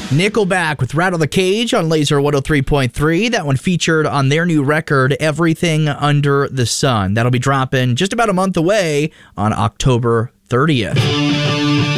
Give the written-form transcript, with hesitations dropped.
Nickelback with Rattle the Cage on Laser 103.3. That one featured on their new record, Everything Under the Sun. That'll be dropping just about a month away on October 30th.